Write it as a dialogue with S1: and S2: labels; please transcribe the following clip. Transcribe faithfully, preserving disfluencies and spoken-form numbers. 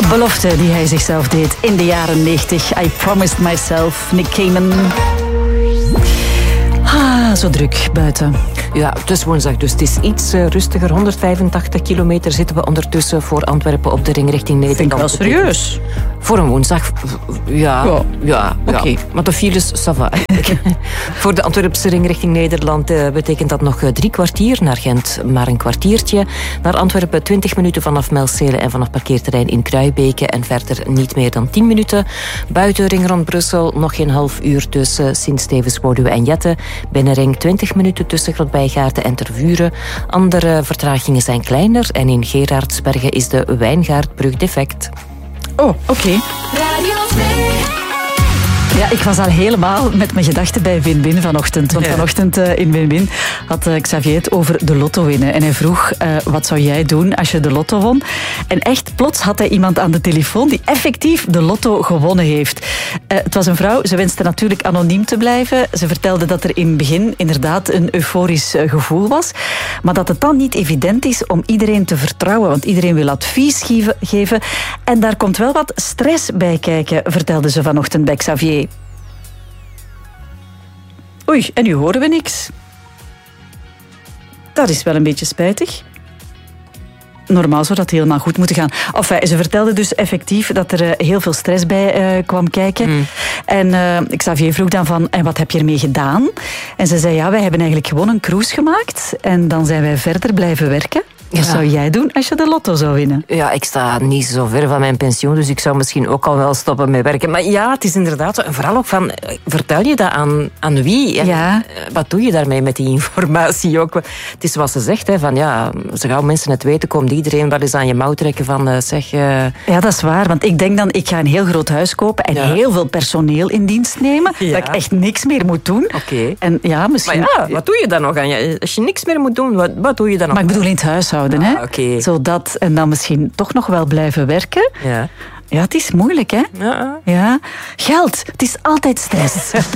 S1: Een belofte die hij zichzelf deed in de jaren negentig. I promised myself, Nick Cayman. Ah, zo druk buiten.
S2: Ja, het is woensdag, dus het is iets uh, rustiger. honderdvijfentachtig kilometer zitten we ondertussen voor Antwerpen op de ring richting Nederland.
S1: Vind ik wel serieus.
S2: Voor een woensdag, ja. Ja, ja,
S1: oké.
S2: Ja. Maar de files, ça va. Voor de Antwerpse ring richting Nederland uh, betekent dat nog uh, drie kwartier. Naar Gent maar een kwartiertje. Naar Antwerpen twintig minuten vanaf Melcelen en vanaf parkeerterrein in Kruibeke. En verder niet meer dan tien minuten. Buiten ring rond Brussel nog geen half uur tussen Sint-Stevens, Woluwe en Jette. Binnenring twintig minuten tussen Grootbijgaarden en Tervuren. Andere vertragingen zijn kleiner en in Gerardsbergen is de Wijngaardbrug defect.
S1: Oh, oké. Okay. Ja, ik was al helemaal met mijn gedachten bij Win-Win vanochtend. Want vanochtend uh, in Win-Win had uh, Xavier het over de lotto winnen. En hij vroeg, uh, wat zou jij doen als je de lotto won? En echt, plots had hij iemand aan de telefoon die effectief de lotto gewonnen heeft. Uh, het was een vrouw, ze wenste natuurlijk anoniem te blijven. Ze vertelde dat er in het begin inderdaad een euforisch uh, gevoel was. Maar dat het dan niet evident is om iedereen te vertrouwen. Want iedereen wil advies geven. En daar komt wel wat stress bij kijken, vertelde ze vanochtend bij Xavier. Oei, en nu horen we niks. Dat is wel een beetje spijtig. Normaal zou dat helemaal goed moeten gaan. Enfin, ze vertelde dus effectief dat er uh, heel veel stress bij uh, kwam kijken. Mm. En uh, Xavier vroeg dan van, en wat heb je ermee gedaan? En ze zei, ja, wij hebben eigenlijk gewoon een cruise gemaakt. En dan zijn wij verder blijven werken. Wat ja. zou jij doen als je de lotto zou winnen?
S2: Ja, ik sta niet zo ver van mijn pensioen, dus ik zou misschien ook al wel stoppen met werken. Maar ja, het is inderdaad zo. En vooral ook van, vertel je dat aan, aan wie? En
S1: ja.
S2: Wat doe je daarmee met die informatie ook? Het is wat ze zegt, hè, van ja, zo gauw mensen het weten, komt iedereen wel eens aan je mouw trekken van, uh, zeg... Uh...
S1: Ja, dat is waar, want ik denk dan, ik ga een heel groot huis kopen en ja. heel veel personeel in dienst nemen, ja. dat ik echt niks meer moet doen.
S2: Oké. Okay.
S1: En ja, misschien...
S2: Maar ja, wat doe je dan nog aan je? Als je niks meer moet doen, wat, wat doe je dan nog?
S1: Maar ik bedoel in het huishouden.
S2: Ah,
S1: hè?
S2: Okay.
S1: Zodat, en dan misschien toch nog wel blijven werken.
S2: Ja.
S1: Ja, het is moeilijk, hè?
S2: Ja.
S1: Ja. Geld, het is altijd stress.